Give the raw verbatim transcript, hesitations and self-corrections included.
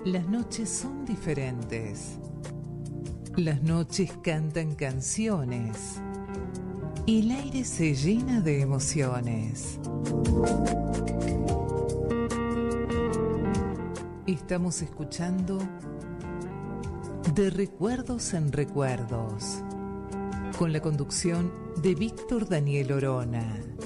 Las noches son diferentes. Las noches cantan canciones. Y el aire se llena de emociones. Estamos escuchando De Recuerdos en Recuerdos, con la conducción de Víctor Daniel Orona.